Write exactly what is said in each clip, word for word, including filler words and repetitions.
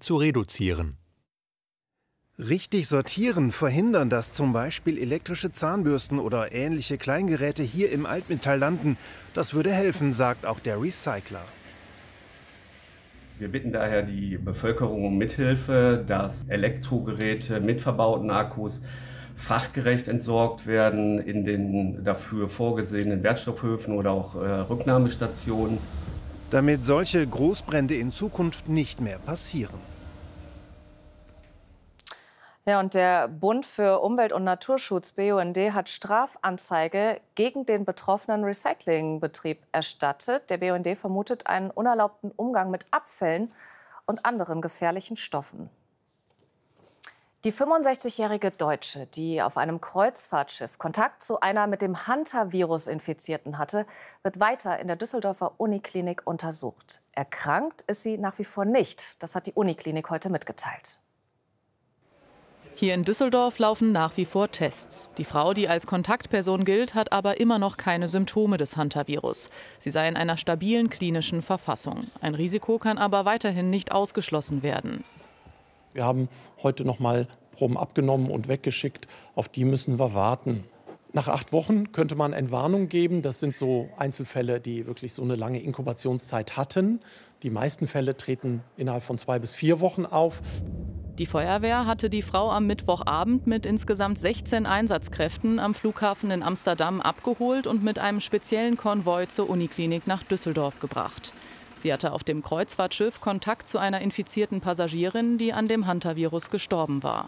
zu reduzieren. Richtig sortieren, verhindern, dass zum Beispiel elektrische Zahnbürsten oder ähnliche Kleingeräte hier im Altmetall landen. Das würde helfen, sagt auch der Recycler. Wir bitten daher die Bevölkerung um Mithilfe, dass Elektrogeräte mit verbauten Akkus fachgerecht entsorgt werden in den dafür vorgesehenen Wertstoffhöfen oder auch äh, Rücknahmestationen. Damit solche Großbrände in Zukunft nicht mehr passieren. Ja, und der Bund für Umwelt- und Naturschutz, B U N D, hat Strafanzeige gegen den betroffenen Recyclingbetrieb erstattet. Der B U N D vermutet einen unerlaubten Umgang mit Abfällen und anderen gefährlichen Stoffen. Die fünfundsechzigjährige Deutsche, die auf einem Kreuzfahrtschiff Kontakt zu einer mit dem Hantavirus Infizierten hatte, wird weiter in der Düsseldorfer Uniklinik untersucht. Erkrankt ist sie nach wie vor nicht. Das hat die Uniklinik heute mitgeteilt. Hier in Düsseldorf laufen nach wie vor Tests. Die Frau, die als Kontaktperson gilt, hat aber immer noch keine Symptome des Hantavirus. Sie sei in einer stabilen klinischen Verfassung. Ein Risiko kann aber weiterhin nicht ausgeschlossen werden. Wir haben heute noch mal Proben abgenommen und weggeschickt. Auf die müssen wir warten. Nach acht Wochen könnte man Entwarnung geben. Das sind so Einzelfälle, die wirklich so eine lange Inkubationszeit hatten. Die meisten Fälle treten innerhalb von zwei bis vier Wochen auf. Die Feuerwehr hatte die Frau am Mittwochabend mit insgesamt sechzehn Einsatzkräften am Flughafen in Amsterdam abgeholt und mit einem speziellen Konvoi zur Uniklinik nach Düsseldorf gebracht. Sie hatte auf dem Kreuzfahrtschiff Kontakt zu einer infizierten Passagierin, die an dem Hantavirus gestorben war.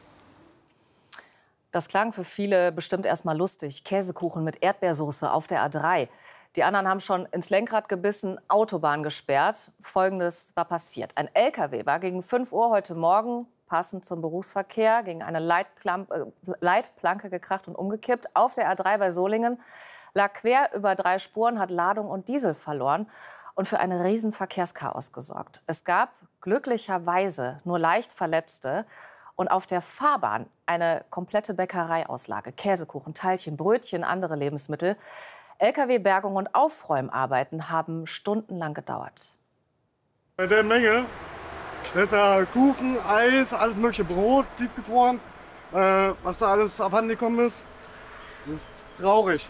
Das klang für viele bestimmt erst mal lustig. Käsekuchen mit Erdbeersoße auf der A drei. Die anderen haben schon ins Lenkrad gebissen, Autobahn gesperrt. Folgendes war passiert. Ein L K W war gegen fünf Uhr heute Morgen, passend zum Berufsverkehr, gegen eine Leitklamp- äh, Leitplanke gekracht und umgekippt. Auf der A drei bei Solingen, lag quer über drei Spuren, hat Ladung und Diesel verloren und für ein Riesenverkehrschaos gesorgt. Es gab glücklicherweise nur leicht Verletzte. Und auf der Fahrbahn eine komplette Bäckereiauslage. Käsekuchen, Teilchen, Brötchen, andere Lebensmittel. L K W-Bergung und Aufräumarbeiten haben stundenlang gedauert. Bei der Menge, da ist ja Kuchen, Eis, alles mögliche, Brot, tiefgefroren, äh, was da alles abhanden gekommen ist, das ist traurig.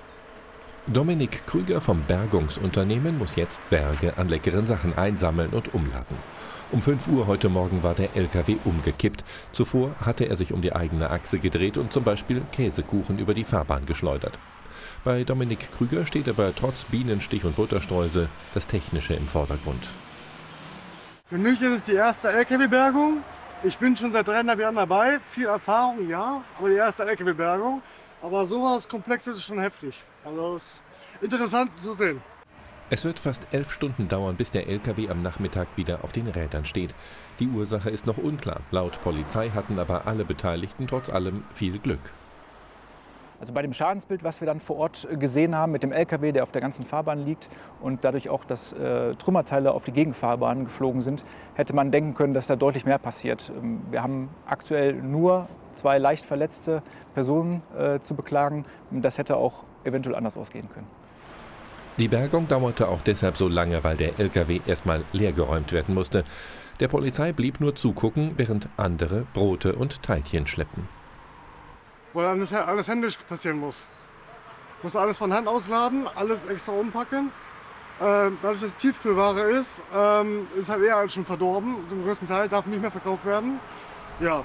Dominik Krüger vom Bergungsunternehmen muss jetzt Berge an leckeren Sachen einsammeln und umladen. Um fünf Uhr heute Morgen war der L K W umgekippt. Zuvor hatte er sich um die eigene Achse gedreht und zum Beispiel Käsekuchen über die Fahrbahn geschleudert. Bei Dominik Krüger steht aber trotz Bienenstich und Butterstreusel das Technische im Vordergrund. Für mich ist es die erste L K W-Bergung. Ich bin schon seit dreieinhalb Jahren dabei. Viel Erfahrung, ja, aber die erste L K W-Bergung. Aber sowas Komplexes ist schon heftig. Also es ist interessant zu sehen. Es wird fast elf Stunden dauern, bis der L K W am Nachmittag wieder auf den Rädern steht. Die Ursache ist noch unklar. Laut Polizei hatten aber alle Beteiligten trotz allem viel Glück. Also bei dem Schadensbild, was wir dann vor Ort gesehen haben mit dem L K W, der auf der ganzen Fahrbahn liegt und dadurch auch, dass äh, Trümmerteile auf die Gegenfahrbahn geflogen sind, hätte man denken können, dass da deutlich mehr passiert. Wir haben aktuell nur zwei leicht verletzte Personen äh, zu beklagen. Das hätte auch eventuell anders ausgehen können. Die Bergung dauerte auch deshalb so lange, weil der L K W erstmal leergeräumt werden musste. Der Polizei blieb nur zugucken, während andere Brote und Teilchen schleppten. Weil alles, alles händisch passieren muss. Muss alles von Hand ausladen, alles extra umpacken. Ähm, dadurch, dass es Tiefkühlware ist, ähm, ist halt eher als schon verdorben. Zum größten Teil darf nicht mehr verkauft werden. Ja.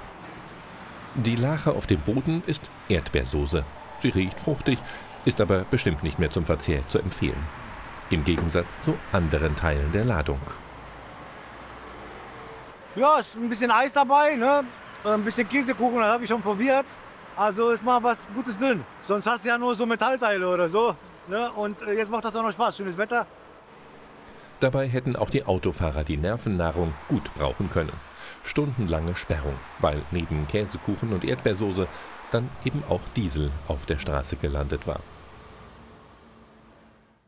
Die Lache auf dem Boden ist Erdbeersoße. Sie riecht fruchtig, ist aber bestimmt nicht mehr zum Verzehr zu empfehlen. Im Gegensatz zu anderen Teilen der Ladung. Ja, ist ein bisschen Eis dabei, ne? Ein bisschen Käsekuchen, das habe ich schon probiert. Also ist mal was Gutes drin. Sonst hast du ja nur so Metallteile oder so. Ne? Und jetzt macht das auch noch Spaß. Schönes Wetter. Dabei hätten auch die Autofahrer die Nervennahrung gut brauchen können. Stundenlange Sperrung, weil neben Käsekuchen und Erdbeersoße dann eben auch Diesel auf der Straße gelandet war.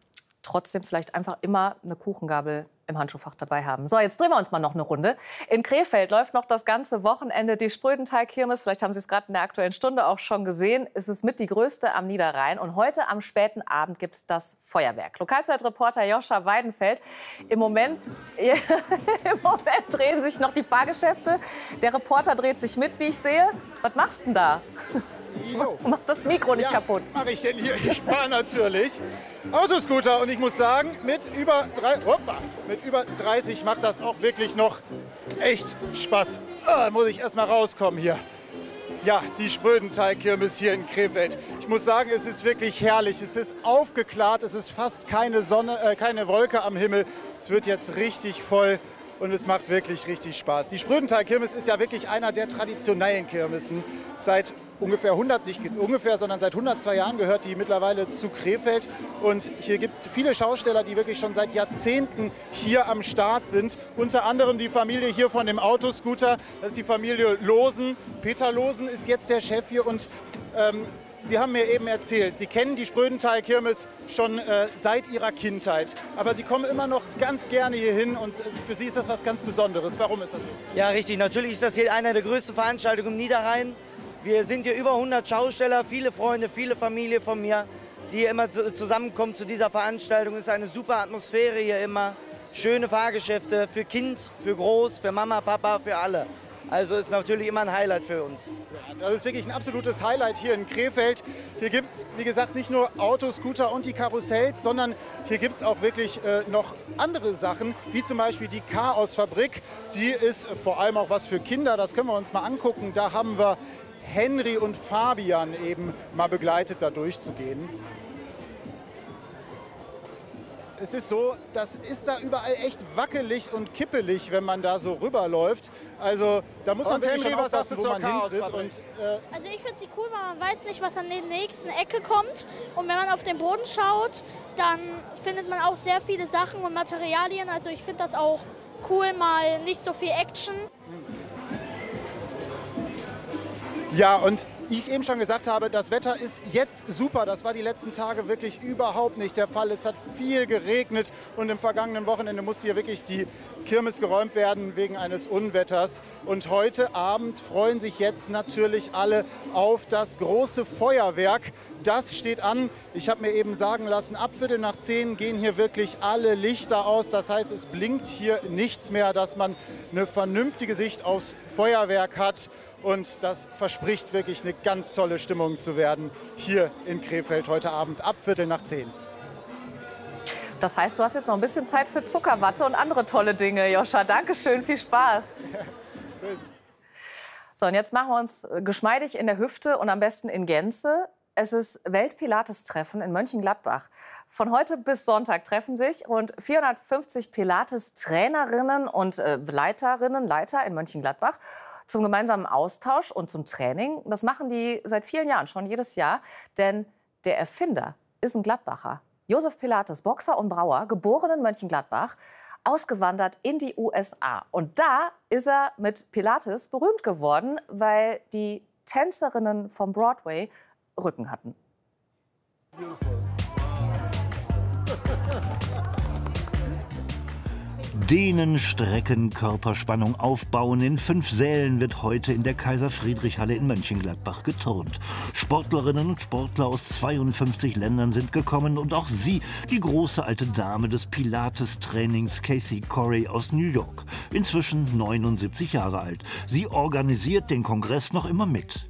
trotzdem vielleicht einfach immer eine Kuchengabel im Handschuhfach dabei haben. So, jetzt drehen wir uns mal noch eine Runde. In Krefeld läuft noch das ganze Wochenende die Sprödenteig-Kirmes. Vielleicht haben Sie es gerade in der Aktuellen Stunde auch schon gesehen. Es ist mit die größte am Niederrhein. Und heute am späten Abend gibt es das Feuerwerk. Lokalzeitreporter Joscha Weidenfeld. Im Moment, Im Moment drehen sich noch die Fahrgeschäfte. Der Reporter dreht sich mit, wie ich sehe. Was machst du denn da? Jo. Mach das Mikro nicht ja, kaputt. Mache ich denn hier? Ich fahre natürlich Autoscooter und ich muss sagen, mit über, drei, hoppa, mit über dreißig macht das auch wirklich noch echt Spaß. Ah, muss ich erst mal rauskommen hier. Ja, die Sprödenteig-Kirmes hier in Krefeld. Ich muss sagen, es ist wirklich herrlich. Es ist aufgeklärt, es ist fast keine Sonne, äh, keine Wolke am Himmel. Es wird jetzt richtig voll. Und es macht wirklich richtig Spaß. Die Sprödenteig-Kirmes ist ja wirklich einer der traditionellen Kirmessen. Seit ungefähr hundert, nicht ungefähr, sondern seit hundertzwei Jahren gehört die mittlerweile zu Krefeld. Und hier gibt es viele Schausteller, die wirklich schon seit Jahrzehnten hier am Start sind. Unter anderem die Familie hier von dem Autoscooter. Das ist die Familie Losen. Peter Losen ist jetzt der Chef hier und ähm, Sie haben mir eben erzählt, Sie kennen die Sprödenteig-Kirmes schon äh, seit Ihrer Kindheit. Aber Sie kommen immer noch ganz gerne hier hin und für Sie ist das was ganz Besonderes. Warum ist das so? Ja, richtig. Natürlich ist das hier eine der größten Veranstaltungen im Niederrhein. Wir sind hier über hundert Schausteller, viele Freunde, viele Familie von mir, die hier immer zusammenkommen zu dieser Veranstaltung. Es ist eine super Atmosphäre hier immer. Schöne Fahrgeschäfte für Kind, für Groß, für Mama, Papa, für alle. Also ist natürlich immer ein Highlight für uns. Ja, das ist wirklich ein absolutes Highlight hier in Krefeld. Hier gibt es, wie gesagt, nicht nur Autos, Scooter und die Karussells, sondern hier gibt es auch wirklich äh, noch andere Sachen, wie zum Beispiel die Chaosfabrik. Die ist vor allem auch was für Kinder, das können wir uns mal angucken. Da haben wir Henry und Fabian eben mal begleitet, da durchzugehen. Es ist so, das ist da überall echt wackelig und kippelig, wenn man da so rüberläuft. Also da muss man Und Henry, was sagst du wo man hintritt. Und, äh also ich finde sie cool, weil man weiß nicht, was an der nächsten Ecke kommt. Und wenn man auf den Boden schaut, dann findet man auch sehr viele Sachen und Materialien. Also ich finde das auch cool, mal nicht so viel Action. Ja, und wie ich eben schon gesagt habe, das Wetter ist jetzt super. Das war die letzten Tage wirklich überhaupt nicht der Fall. Es hat viel geregnet und im vergangenen Wochenende musste hier wirklich die Kirmes geräumt werden wegen eines Unwetters. Und heute Abend freuen sich jetzt natürlich alle auf das große Feuerwerk. Das steht an. Ich habe mir eben sagen lassen, ab Viertel nach zehn gehen hier wirklich alle Lichter aus. Das heißt, es blinkt hier nichts mehr, dass man eine vernünftige Sicht aufs Feuerwerk hat. Und das verspricht wirklich eine ganz tolle Stimmung zu werden hier in Krefeld heute Abend ab Viertel nach zehn. Das heißt, du hast jetzt noch ein bisschen Zeit für Zuckerwatte und andere tolle Dinge, Joscha. Dankeschön, viel Spaß. Ja, so ist es. So, und jetzt machen wir uns geschmeidig in der Hüfte und am besten in Gänze. Es ist Welt-Pilates-Treffen in Mönchengladbach. Von heute bis Sonntag treffen sich rund vierhundertfünfzig Pilates-Trainerinnen und äh, Leiterinnen, Leiter in Mönchengladbach zum gemeinsamen Austausch und zum Training. Das machen die seit vielen Jahren schon, jedes Jahr. Denn der Erfinder ist ein Gladbacher. Josef Pilates, Boxer und Brauer, geboren in Mönchengladbach, ausgewandert in die U S A. Und da ist er mit Pilates berühmt geworden, weil die Tänzerinnen vom Broadway Rücken hatten. Dehnen, Strecken, Körperspannung aufbauen. In fünf Sälen wird heute in der Kaiser-Friedrich-Halle in Mönchengladbach geturnt. Sportlerinnen und Sportler aus zweiundfünfzig Ländern sind gekommen und auch sie, die große alte Dame des Pilates-Trainings Kathy Corey aus New York, inzwischen neunundsiebzig Jahre alt. Sie organisiert den Kongress noch immer mit.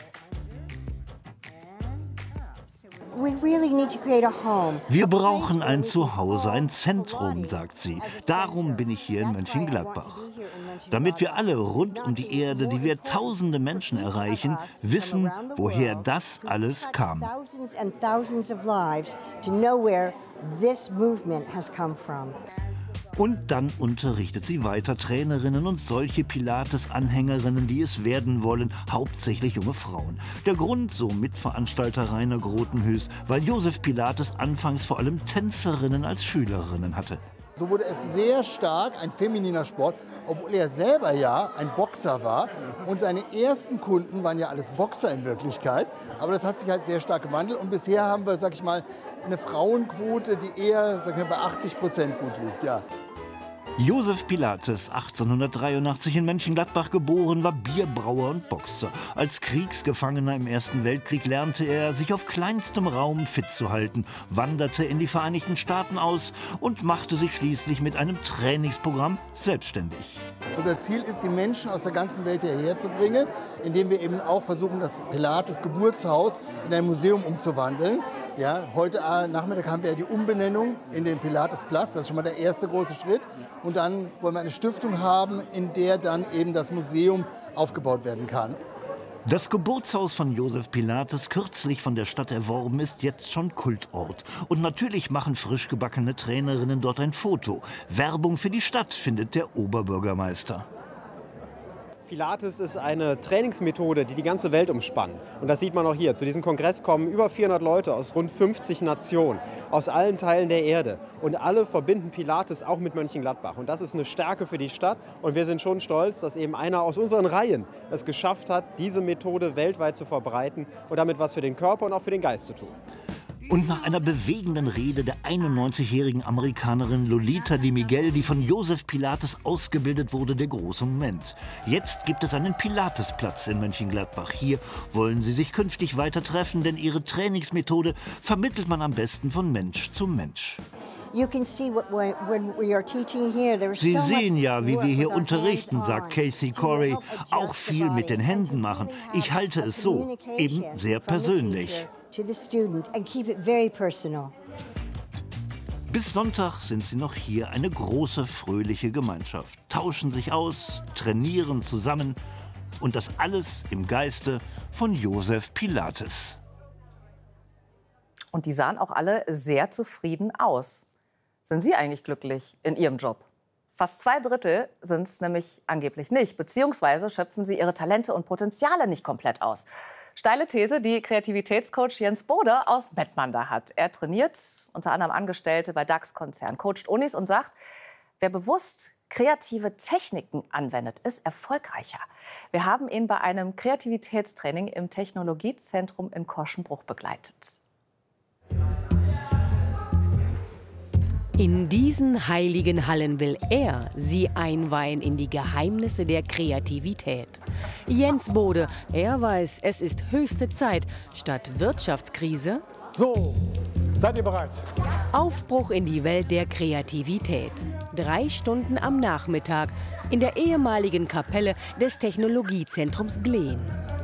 Wir brauchen ein Zuhause, ein Zentrum, sagt sie. Darum bin ich hier in Mönchengladbach. Damit wir alle rund um die Erde, die wir tausende Menschen erreichen, wissen, woher das alles kam. Und dann unterrichtet sie weiter Trainerinnen und solche Pilates-Anhängerinnen, die es werden wollen, hauptsächlich junge Frauen. Der Grund, so Mitveranstalter Rainer Grotenhüß, weil Josef Pilates anfangs vor allem Tänzerinnen als Schülerinnen hatte. So wurde es sehr stark ein femininer Sport, obwohl er selber ja ein Boxer war. Und seine ersten Kunden waren ja alles Boxer in Wirklichkeit. Aber das hat sich halt sehr stark gewandelt. Und bisher haben wir, sag ich mal, eine Frauenquote, die eher, sag ich mal, bei achtzig Prozent gut liegt. Ja. Josef Pilates, achtzehnhundertdreiundachtzig in Mönchengladbach geboren, war Bierbrauer und Boxer. Als Kriegsgefangener im Ersten Weltkrieg lernte er, sich auf kleinstem Raum fit zu halten, wanderte in die Vereinigten Staaten aus und machte sich schließlich mit einem Trainingsprogramm selbstständig. Unser Ziel ist, die Menschen aus der ganzen Welt hierher zu bringen, indem wir eben auch versuchen, das Pilates-Geburtshaus in ein Museum umzuwandeln. Ja, heute Nachmittag haben wir ja die Umbenennung in den Pilatesplatz. Das ist schon mal der erste große Schritt. Und dann wollen wir eine Stiftung haben, in der dann eben das Museum aufgebaut werden kann. Das Geburtshaus von Josef Pilates, kürzlich von der Stadt erworben, ist jetzt schon Kultort. Und natürlich machen frisch gebackene Trainerinnen dort ein Foto. Werbung für die Stadt, findet der Oberbürgermeister. Pilates ist eine Trainingsmethode, die die ganze Welt umspannt. Und das sieht man auch hier. Zu diesem Kongress kommen über vierhundert Leute aus rund fünfzig Nationen, aus allen Teilen der Erde. Und alle verbinden Pilates auch mit Mönchengladbach. Und das ist eine Stärke für die Stadt. Und wir sind schon stolz, dass eben einer aus unseren Reihen es geschafft hat, diese Methode weltweit zu verbreiten und damit was für den Körper und auch für den Geist zu tun. Und nach einer bewegenden Rede der einundneunzigjährigen Amerikanerin Lolita Di Miguel, die von Josef Pilates ausgebildet wurde, der große Moment. Jetzt gibt es einen Pilatesplatz in Mönchengladbach. Hier wollen sie sich künftig weiter treffen, denn ihre Trainingsmethode vermittelt man am besten von Mensch zu Mensch. Sie sehen ja, wie wir hier unterrichten, sagt Casey Corey. Auch viel mit den Händen machen. Ich halte es so, eben sehr persönlich. Bis Sonntag sind sie noch hier, eine große, fröhliche Gemeinschaft. Tauschen sich aus, trainieren zusammen und das alles im Geiste von Josef Pilates. Und die sahen auch alle sehr zufrieden aus. Sind Sie eigentlich glücklich in Ihrem Job? Fast zwei Drittel sind es nämlich angeblich nicht, beziehungsweise schöpfen sie ihre Talente und Potenziale nicht komplett aus. Steile These, die Kreativitätscoach Jens Bode aus Mettmann hat. Er trainiert unter anderem Angestellte bei DAX-Konzernen, coacht Unis und sagt, wer bewusst kreative Techniken anwendet, ist erfolgreicher. Wir haben ihn bei einem Kreativitätstraining im Technologiezentrum in Korschenbruch begleitet. In diesen heiligen Hallen will er sie einweihen in die Geheimnisse der Kreativität. Jens Bode, er weiß, es ist höchste Zeit, statt Wirtschaftskrise. So, seid ihr bereit? Aufbruch in die Welt der Kreativität. Drei Stunden am Nachmittag in der ehemaligen Kapelle des Technologiezentrums Glehn.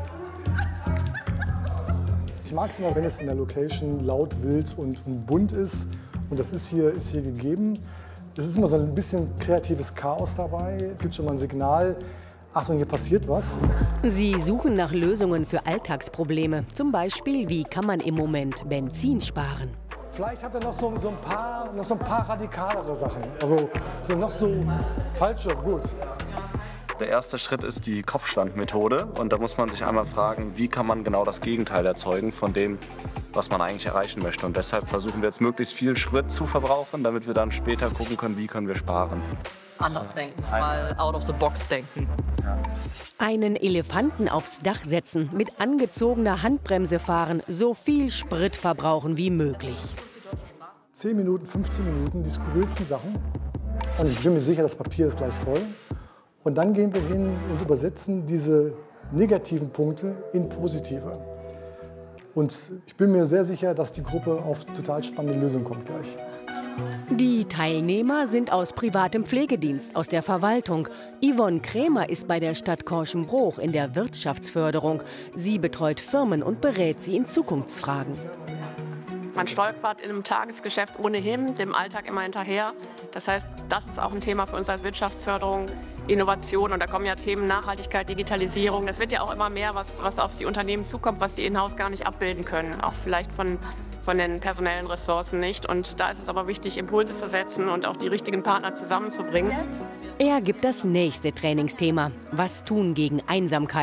Ich mag es immer, wenn es in der Location laut, wild und, und bunt ist. Und das ist hier, ist hier gegeben. Es ist immer so ein bisschen kreatives Chaos dabei. Es gibt schon mal ein Signal, Achtung, hier passiert was. Sie suchen nach Lösungen für Alltagsprobleme. Zum Beispiel, wie kann man im Moment Benzin sparen? Vielleicht hat er noch so, so, ein, paar, noch so ein paar radikalere Sachen. Also so noch so falsche, gut. Der erste Schritt ist die Kopfstandmethode. Und da muss man sich einmal fragen, wie kann man genau das Gegenteil erzeugen von dem, was man eigentlich erreichen möchte. Und deshalb versuchen wir jetzt möglichst viel Sprit zu verbrauchen, damit wir dann später gucken können, wie können wir sparen. Anders denken, mal out of the box denken. Ja. Einen Elefanten aufs Dach setzen, mit angezogener Handbremse fahren, so viel Sprit verbrauchen wie möglich. zehn Minuten, fünfzehn Minuten, die skurrilsten Sachen. Und ich bin mir sicher, das Papier ist gleich voll. Und dann gehen wir hin und übersetzen diese negativen Punkte in positive. Und ich bin mir sehr sicher, dass die Gruppe auf total spannende Lösungen kommt gleich. Die Teilnehmer sind aus privatem Pflegedienst, aus der Verwaltung. Yvonne Krämer ist bei der Stadt Korschenbruch in der Wirtschaftsförderung. Sie betreut Firmen und berät sie in Zukunftsfragen. Man stolpert in einem Tagesgeschäft ohnehin, dem Alltag immer hinterher. Das heißt, das ist auch ein Thema für uns als Wirtschaftsförderung, Innovation. Und da kommen ja Themen Nachhaltigkeit, Digitalisierung. Das wird ja auch immer mehr, was, was auf die Unternehmen zukommt, was die in-house gar nicht abbilden können. Auch vielleicht von, von den personellen Ressourcen nicht. Und da ist es aber wichtig, Impulse zu setzen und auch die richtigen Partner zusammenzubringen. Er gibt das nächste Trainingsthema. Was tun gegen Einsamkeit?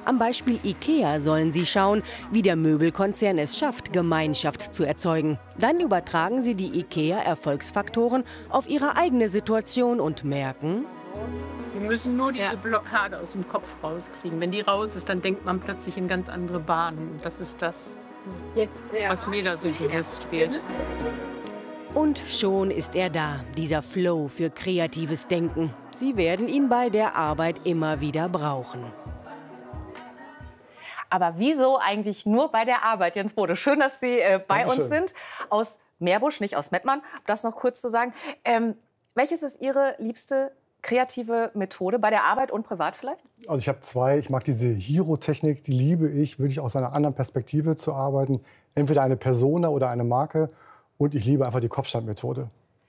Am Beispiel IKEA sollen sie schauen, wie der Möbelkonzern es schafft, Gemeinschaft zu erzeugen. Dann übertragen sie die IKEA-Erfolgsfaktoren auf ihre eigene Situation und merken: Wir müssen nur diese Blockade aus dem Kopf rauskriegen. Wenn die raus ist, dann denkt man plötzlich in ganz andere Bahnen. Und das ist das, was mir da so bewusst wird. Und schon ist er da, dieser Flow für kreatives Denken. Sie werden ihn bei der Arbeit immer wieder brauchen. Aber wieso eigentlich nur bei der Arbeit, Jens Bode? Schön, dass Sie äh, bei Dankeschön. uns sind. Aus Meerbusch, nicht aus Mettmann, um das noch kurz zu sagen. Ähm, welches ist Ihre liebste kreative Methode bei der Arbeit und privat vielleicht? Also ich habe zwei. Ich mag diese Hero-Technik, die liebe ich, wirklich aus einer anderen Perspektive zu arbeiten. Entweder eine Persona oder eine Marke. Und ich liebe einfach die Kopfstandmethode.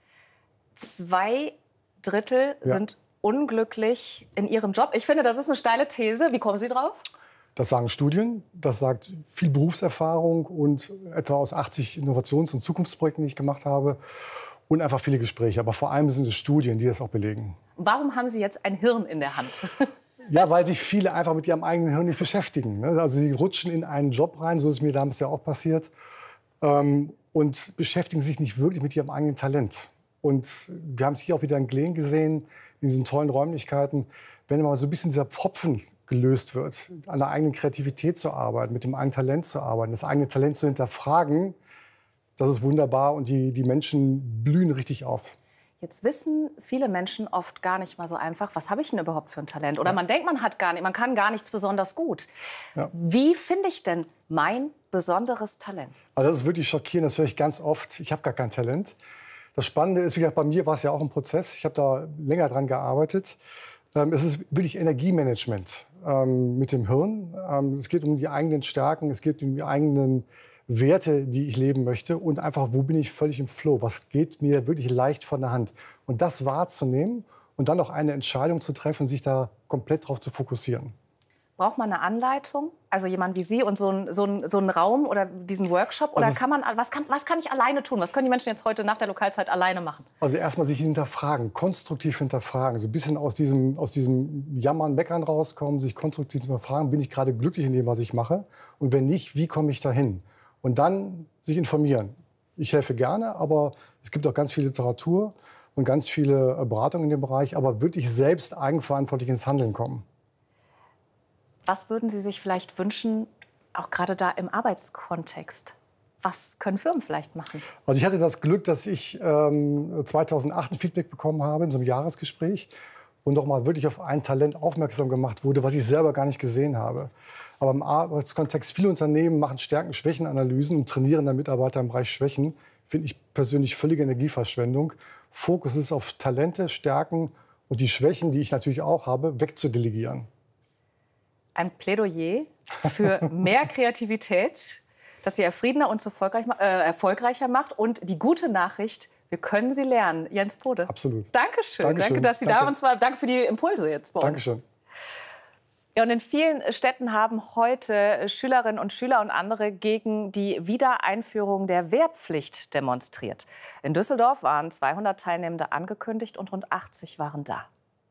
Zwei Drittel Ja. sind unglücklich in ihrem Job. Ich finde, das ist eine steile These. Wie kommen Sie drauf? Das sagen Studien, das sagt viel Berufserfahrung und etwa aus achtzig Innovations- und Zukunftsprojekten, die ich gemacht habe. Und einfach viele Gespräche. Aber vor allem sind es Studien, die das auch belegen. Warum haben Sie jetzt ein Hirn in der Hand? Ja, weil sich viele einfach mit ihrem eigenen Hirn nicht beschäftigen. Ne? Also sie rutschen in einen Job rein, so ist es mir damals ja auch passiert, ähm, und beschäftigen sich nicht wirklich mit ihrem eigenen Talent. Und wir haben es hier auch wieder in Glen gesehen, in diesen tollen Räumlichkeiten. Wenn mal so ein bisschen dieser Pfropfen gelöst wird, an der eigenen Kreativität zu arbeiten, mit dem eigenen Talent zu arbeiten, das eigene Talent zu hinterfragen, das ist wunderbar und die, die Menschen blühen richtig auf. Jetzt wissen viele Menschen oft gar nicht mal so einfach, was habe ich denn überhaupt für ein Talent? Oder man denkt, man hat gar nicht, man kann gar nichts besonders gut. Ja. Wie finde ich denn mein besonderes Talent? Also das ist wirklich schockierend, das höre ich ganz oft. Ich habe gar kein Talent. Das Spannende ist, wie gesagt, bei mir war es ja auch ein Prozess. Ich habe da länger dran gearbeitet. Ähm, es ist wirklich Energiemanagement ähm, mit dem Hirn. Ähm, es geht um die eigenen Stärken, es geht um die eigenen Werte, die ich leben möchte und einfach, wo bin ich völlig im Flow? Was geht mir wirklich leicht von der Hand? Und das wahrzunehmen und dann auch eine Entscheidung zu treffen, sich da komplett drauf zu fokussieren. Braucht man eine Anleitung? Also jemand wie Sie und so ein, so ein, so ein Raum oder diesen Workshop? Oder Also kann man, was, kann, was kann ich alleine tun? Was können die Menschen jetzt heute nach der Lokalzeit alleine machen? Also erstmal sich hinterfragen, konstruktiv hinterfragen, so ein bisschen aus diesem, aus diesem Jammern, Meckern rauskommen, sich konstruktiv hinterfragen, bin ich gerade glücklich in dem, was ich mache? Und wenn nicht, wie komme ich dahin? Und dann sich informieren. Ich helfe gerne, aber es gibt auch ganz viel Literatur und ganz viele Beratungen in dem Bereich, aber wirklich selbst eigenverantwortlich ins Handeln kommen. Was würden Sie sich vielleicht wünschen, auch gerade da im Arbeitskontext? Was können Firmen vielleicht machen? Also ich hatte das Glück, dass ich ähm, zweitausendacht ein Feedback bekommen habe in so einem Jahresgespräch und noch mal wirklich auf ein Talent aufmerksam gemacht wurde, was ich selber gar nicht gesehen habe. Aber im Arbeitskontext, viele Unternehmen machen Stärken-Schwächen-Analysen und trainieren dann Mitarbeiter im Bereich Schwächen. Finde ich persönlich völlige Energieverschwendung. Fokus ist auf Talente, Stärken und die Schwächen, die ich natürlich auch habe, wegzudelegieren. Ein Plädoyer für mehr Kreativität, das Sie erfriedener und erfolgreich, äh, erfolgreicher macht. Und die gute Nachricht, wir können sie lernen. Jens Bode. Absolut. Dankeschön. Dankeschön. Danke, dass Sie Danke. da uns waren. Danke für die Impulse jetzt bei uns. Dankeschön. Ja, und in vielen Städten haben heute Schülerinnen und Schüler und andere gegen die Wiedereinführung der Wehrpflicht demonstriert. In Düsseldorf waren zweihundert Teilnehmende angekündigt und rund achtzig waren da.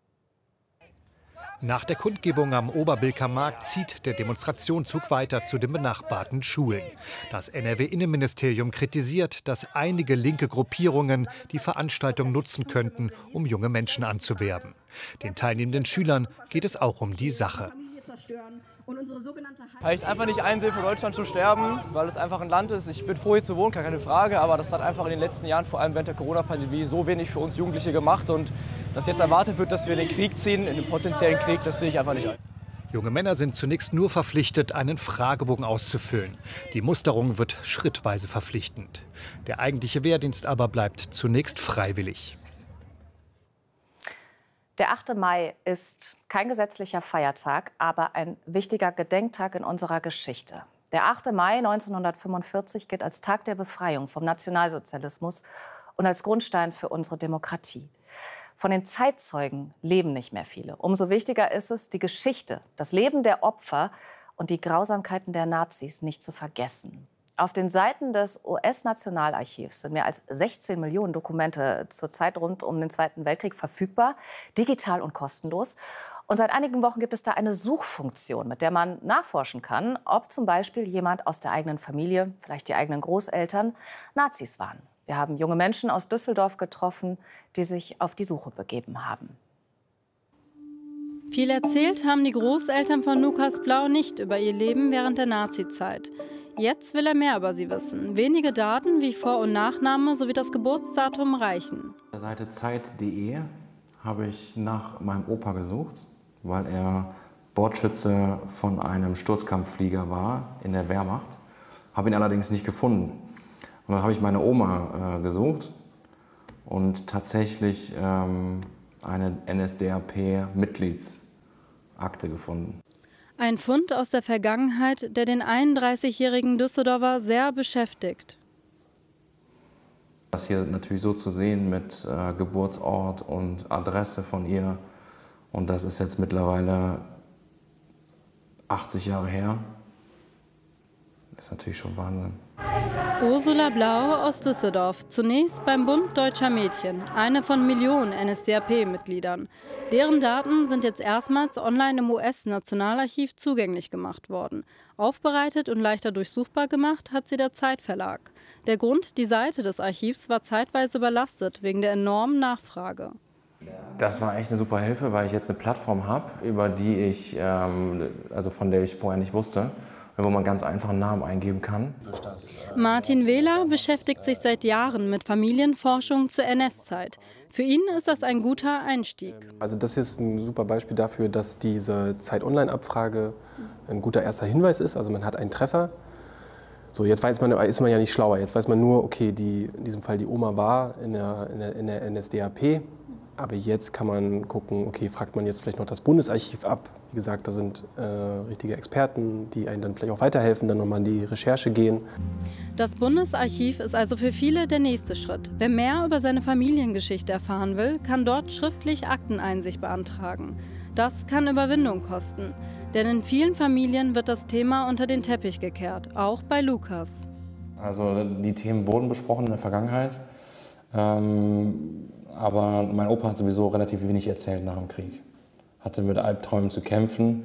Nach der Kundgebung am Oberbilker Markt zieht der Demonstrationszug weiter zu den benachbarten Schulen. Das N R W-Innenministerium kritisiert, dass einige linke Gruppierungen die Veranstaltung nutzen könnten, um junge Menschen anzuwerben. Den teilnehmenden Schülern geht es auch um die Sache. Weil ich es einfach nicht einsehe, für Deutschland zu sterben, weil es einfach ein Land ist. Ich bin froh, hier zu wohnen, keine Frage, aber das hat einfach in den letzten Jahren, vor allem während der Corona-Pandemie, so wenig für uns Jugendliche gemacht. Und dass jetzt erwartet wird, dass wir in den Krieg ziehen, in den potenziellen Krieg, das sehe ich einfach nicht ein. Junge Männer sind zunächst nur verpflichtet, einen Fragebogen auszufüllen. Die Musterung wird schrittweise verpflichtend. Der eigentliche Wehrdienst aber bleibt zunächst freiwillig. Der achte Mai ist kein gesetzlicher Feiertag, aber ein wichtiger Gedenktag in unserer Geschichte. Der achte Mai neunzehnhundertfünfundvierzig gilt als Tag der Befreiung vom Nationalsozialismus und als Grundstein für unsere Demokratie. Von den Zeitzeugen leben nicht mehr viele. Umso wichtiger ist es, die Geschichte, das Leben der Opfer und die Grausamkeiten der Nazis nicht zu vergessen. Auf den Seiten des U S-Nationalarchivs sind mehr als sechzehn Millionen Dokumente zurzeit rund um den Zweiten Weltkrieg verfügbar, digital und kostenlos. Und seit einigen Wochen gibt es da eine Suchfunktion, mit der man nachforschen kann, ob zum Beispiel jemand aus der eigenen Familie, vielleicht die eigenen Großeltern, Nazis waren. Wir haben junge Menschen aus Düsseldorf getroffen, die sich auf die Suche begeben haben. Viel erzählt haben die Großeltern von Lukas Blau nicht über ihr Leben während der Nazizeit. Jetzt will er mehr über sie wissen. Wenige Daten wie Vor- und Nachname sowie das Geburtsdatum reichen. Auf der Seite Zeit punkt de habe ich nach meinem Opa gesucht, weil er Bordschütze von einem Sturzkampfflieger war in der Wehrmacht. Habe ihn allerdings nicht gefunden. Und dann habe ich meine Oma äh, gesucht und tatsächlich ähm, eine N S D A P-Mitgliedsakte gefunden. Ein Fund aus der Vergangenheit, der den einunddreißigjährigen Düsseldorfer sehr beschäftigt. Das hier natürlich so zu sehen mit äh, Geburtsort und Adresse von ihr. Und das ist jetzt mittlerweile achtzig Jahre her. Das ist natürlich schon Wahnsinn. Ursula Blau aus Düsseldorf, zunächst beim Bund Deutscher Mädchen, eine von Millionen N S D A P-Mitgliedern. Deren Daten sind jetzt erstmals online im U S-Nationalarchiv zugänglich gemacht worden. Aufbereitet und leichter durchsuchbar gemacht hat sie der Zeit-Verlag. Der Grund, die Seite des Archivs war zeitweise überlastet wegen der enormen Nachfrage. Das war echt eine super Hilfe, weil ich jetzt eine Plattform habe, über die ich, ähm, also von der ich vorher nicht wusste, wo man ganz einfach einen Namen eingeben kann. Martin Wähler beschäftigt sich seit Jahren mit Familienforschung zur N S-Zeit. Für ihn ist das ein guter Einstieg. Also das ist ein super Beispiel dafür, dass diese Zeit-Online-Abfrage ein guter erster Hinweis ist. Also man hat einen Treffer. So, jetzt weiß man, ist man ja nicht schlauer. Jetzt weiß man nur, okay, die, in diesem Fall die Oma war in der, in der, in der N S D A P. Aber jetzt kann man gucken, okay, fragt man jetzt vielleicht noch das Bundesarchiv ab. Wie gesagt, da sind äh, richtige Experten, die einen dann vielleicht auch weiterhelfen, dann nochmal in die Recherche gehen. Das Bundesarchiv ist also für viele der nächste Schritt. Wer mehr über seine Familiengeschichte erfahren will, kann dort schriftlich Akteneinsicht beantragen. Das kann Überwindung kosten. Denn in vielen Familien wird das Thema unter den Teppich gekehrt, auch bei Lukas. Also die Themen wurden besprochen in der Vergangenheit. Ähm, aber mein Opa hat sowieso relativ wenig erzählt nach dem Krieg. Hatte mit Albträumen zu kämpfen.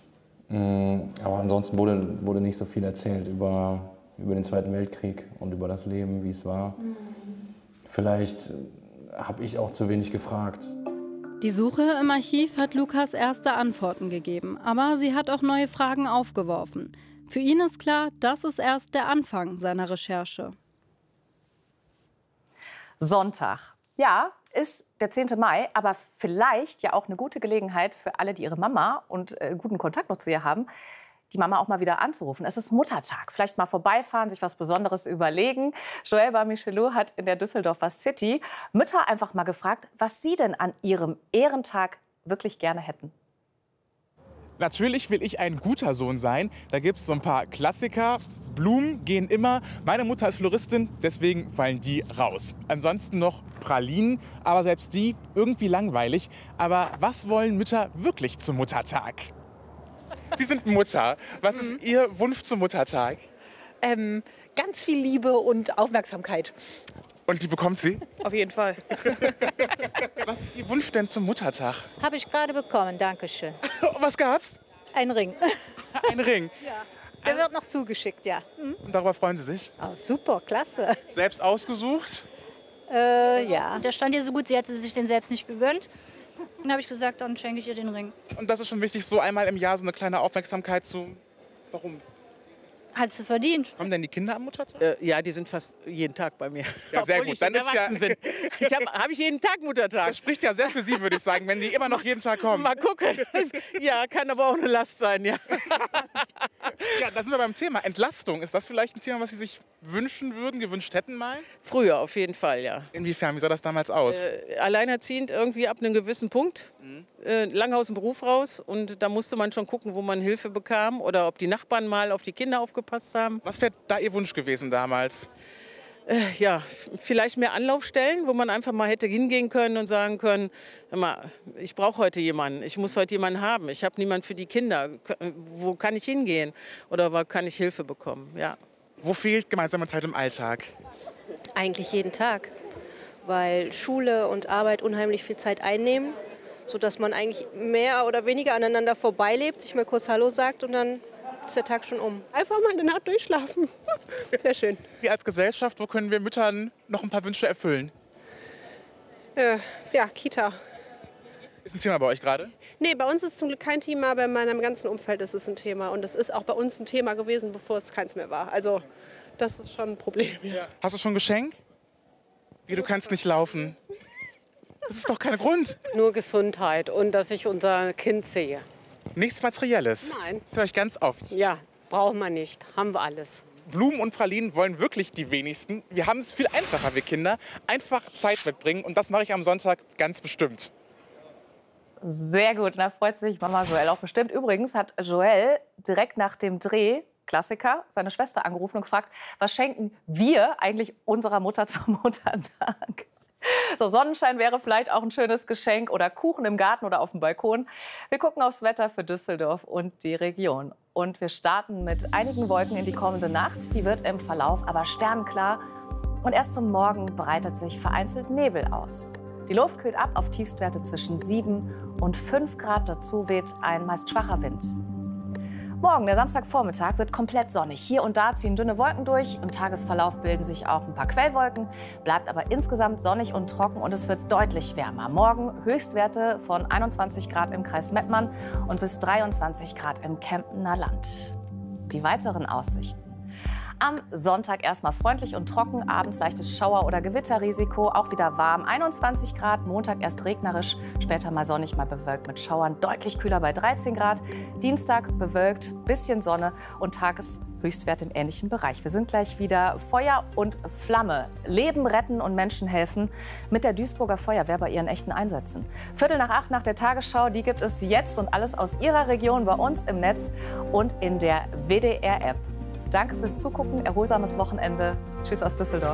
Aber ansonsten wurde, wurde nicht so viel erzählt über, über den Zweiten Weltkrieg und über das Leben, wie es war. Mhm. Vielleicht habe ich auch zu wenig gefragt. Die Suche im Archiv hat Lukas erste Antworten gegeben, aber sie hat auch neue Fragen aufgeworfen. Für ihn ist klar, das ist erst der Anfang seiner Recherche. Sonntag. Ja, ist der zehnte Mai, aber vielleicht ja auch eine gute Gelegenheit für alle, die ihre Mama und äh, guten Kontakt noch zu ihr haben, die Mama auch mal wieder anzurufen. Es ist Muttertag. Vielleicht mal vorbeifahren, sich was Besonderes überlegen. Joël Bar-Michelot hat in der Düsseldorfer City Mütter einfach mal gefragt, was sie denn an ihrem Ehrentag wirklich gerne hätten. Natürlich will ich ein guter Sohn sein. Da gibt es so ein paar Klassiker. Blumen gehen immer. Meine Mutter ist Floristin, deswegen fallen die raus. Ansonsten noch Pralinen, aber selbst die irgendwie langweilig. Aber was wollen Mütter wirklich zum Muttertag? Sie sind Mutter. Was mhm. ist Ihr Wunsch zum Muttertag? Ähm, ganz viel Liebe und Aufmerksamkeit. Und die bekommt sie? Auf jeden Fall. Was ist Ihr Wunsch denn zum Muttertag? Habe ich gerade bekommen, danke schön. Was gab's? Ein Ring. Ein Ring? Ja. Der wird noch zugeschickt, ja. Hm? Und darüber freuen Sie sich? Oh, super, klasse. Selbst ausgesucht? Äh, ja. Der stand ihr so gut, sie hätte sich den selbst nicht gegönnt. Dann habe ich gesagt, dann schenke ich ihr den Ring. Und das ist schon wichtig, so einmal im Jahr so eine kleine Aufmerksamkeit zu... Warum? Hat sie verdient. Kommen denn die Kinder am Muttertag? Äh, ja, die sind fast jeden Tag bei mir. Ja, sehr gut. Dann ist ja sind. Ich habe hab ich jeden Tag Muttertag. Das spricht ja sehr für Sie, würde ich sagen, wenn die immer noch jeden Tag kommen. Mal gucken. Ja, kann aber auch eine Last sein, ja. Ja, da sind wir beim Thema Entlastung. Ist das vielleicht ein Thema, was Sie sich wünschen würden, gewünscht hätten mal? Früher auf jeden Fall, ja. Inwiefern? Wie sah das damals aus? Äh, alleinerziehend irgendwie ab einem gewissen Punkt. Mhm. Äh, lang aus dem Beruf raus. Und da musste man schon gucken, wo man Hilfe bekam oder ob die Nachbarn mal auf die Kinder aufgepasst haben. Was wäre da Ihr Wunsch gewesen damals? Äh, ja, vielleicht mehr Anlaufstellen, wo man einfach mal hätte hingehen können und sagen können, hör mal, ich brauche heute jemanden, ich muss heute jemanden haben, ich habe niemanden für die Kinder, wo kann ich hingehen oder wo kann ich Hilfe bekommen, ja. Wo fehlt gemeinsame Zeit im Alltag? Eigentlich jeden Tag, weil Schule und Arbeit unheimlich viel Zeit einnehmen, sodass man eigentlich mehr oder weniger aneinander vorbeilebt, sich mal kurz Hallo sagt und dann ist der Tag schon um. Einfach mal eine Nacht durchschlafen. Sehr schön. Wir als Gesellschaft, wo können wir Müttern noch ein paar Wünsche erfüllen? Äh, ja, Kita. Ist ein Thema bei euch gerade? Nee, bei uns ist es zum Glück kein Thema, aber in meinem ganzen Umfeld ist es ein Thema. Und es ist auch bei uns ein Thema gewesen, bevor es keins mehr war. Also das ist schon ein Problem. Ja. Hast du schon ein Geschenk? Wie, du kannst nicht laufen? Das ist doch kein Grund. Nur Gesundheit und dass ich unser Kind sehe. Nichts Materielles? Nein. Das höre ich ganz oft. Ja, brauchen wir nicht. Haben wir alles. Blumen und Pralinen wollen wirklich die wenigsten. Wir haben es viel einfacher, wir Kinder. Einfach Zeit mitbringen und das mache ich am Sonntag ganz bestimmt. Sehr gut, da freut sich Mama Joelle auch bestimmt. Übrigens hat Joelle direkt nach dem Dreh, Klassiker, seine Schwester angerufen und gefragt, was schenken wir eigentlich unserer Mutter zum Muttertag? So, Sonnenschein wäre vielleicht auch ein schönes Geschenk oder Kuchen im Garten oder auf dem Balkon. Wir gucken aufs Wetter für Düsseldorf und die Region. Und wir starten mit einigen Wolken in die kommende Nacht. Die wird im Verlauf aber sternklar. Und erst zum Morgen breitet sich vereinzelt Nebel aus. Die Luft kühlt ab auf Tiefstwerte zwischen sieben und fünf Grad. Dazu weht ein meist schwacher Wind. Morgen, der Samstagvormittag, wird komplett sonnig. Hier und da ziehen dünne Wolken durch. Im Tagesverlauf bilden sich auch ein paar Quellwolken. Bleibt aber insgesamt sonnig und trocken und es wird deutlich wärmer. Morgen Höchstwerte von einundzwanzig Grad im Kreis Mettmann und bis dreiundzwanzig Grad im Kemptener Land. Die weiteren Aussichten. Am Sonntag erstmal freundlich und trocken, abends leichtes Schauer- oder Gewitterrisiko, auch wieder warm, einundzwanzig Grad, Montag erst regnerisch, später mal sonnig, mal bewölkt mit Schauern, deutlich kühler bei dreizehn Grad, Dienstag bewölkt, bisschen Sonne und Tageshöchstwert im ähnlichen Bereich. Wir sind gleich wieder Feuer und Flamme, Leben retten und Menschen helfen mit der Duisburger Feuerwehr bei ihren echten Einsätzen. Viertel nach acht nach der Tagesschau, die gibt es jetzt und alles aus Ihrer Region bei uns im Netz und in der W D R-App. Danke fürs Zugucken, erholsames Wochenende. Tschüss aus Düsseldorf.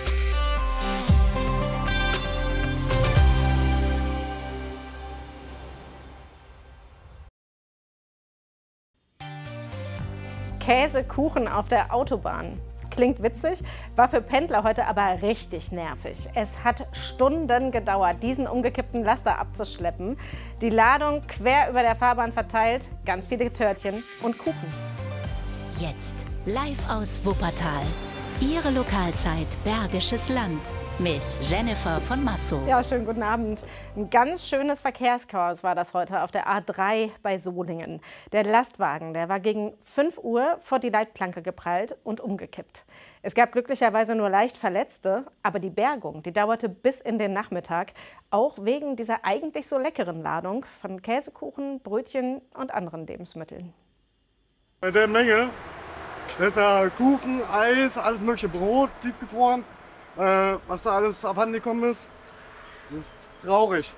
Käsekuchen auf der Autobahn. Klingt witzig, war für Pendler heute aber richtig nervig. Es hat Stunden gedauert, diesen umgekippten Laster abzuschleppen. Die Ladung quer über der Fahrbahn verteilt, ganz viele Törtchen und Kuchen. Jetzt live aus Wuppertal. Ihre Lokalzeit Bergisches Land mit Jennifer von Massow. Ja, schönen guten Abend. Ein ganz schönes Verkehrschaos war das heute auf der A drei bei Solingen. Der Lastwagen, der war gegen fünf Uhr vor die Leitplanke geprallt und umgekippt. Es gab glücklicherweise nur leicht Verletzte, aber die Bergung, die dauerte bis in den Nachmittag, auch wegen dieser eigentlich so leckeren Ladung von Käsekuchen, Brötchen und anderen Lebensmitteln. Bei der Menge, da ist ja Kuchen, Eis, alles mögliche Brot, tiefgefroren, äh, was da alles abhanden gekommen ist. Das ist traurig.